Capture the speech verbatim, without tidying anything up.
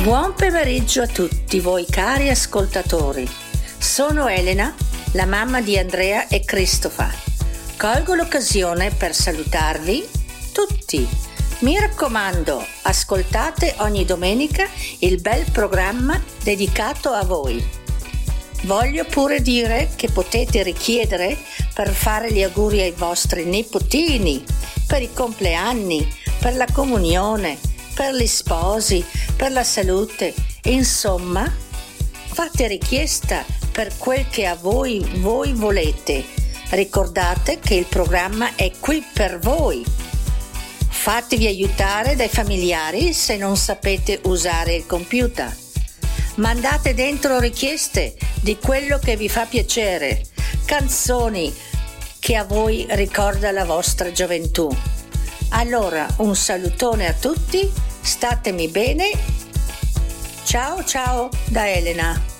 Buon pomeriggio a tutti voi cari ascoltatori. Sono Elena, la mamma di Andrea e Christopher. Colgo l'occasione per salutarvi tutti. Mi raccomando, ascoltate ogni domenica il bel programma dedicato a voi. Voglio pure dire che potete richiedere per fare gli auguri ai vostri nipotini, per i compleanni, per la comunione, per gli sposi, per la salute. Insomma, fate richiesta per quel che a voi voi volete. Ricordate che il programma è qui per voi. Fatevi aiutare dai familiari se non sapete usare il computer. Mandate dentro richieste di quello che vi fa piacere, canzoni che a voi ricorda la vostra gioventù. Allora, un salutone a tutti, statemi bene. Ciao ciao da Elena.